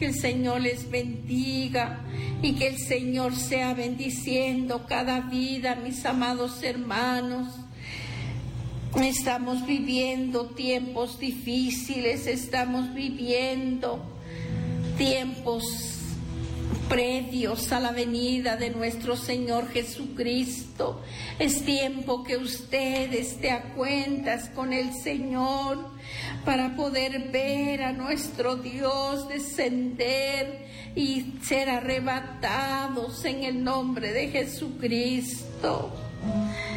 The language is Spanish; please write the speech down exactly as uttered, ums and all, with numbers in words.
Que el Señor les bendiga y que el Señor sea bendiciendo cada vida, mis amados hermanos. Estamos viviendo tiempos difíciles, estamos viviendo tiempos previos a la venida de nuestro Señor Jesucristo. Es tiempo que usted esté a cuentas con el Señor para poder ver a nuestro Dios descender y ser arrebatados en el nombre de Jesucristo.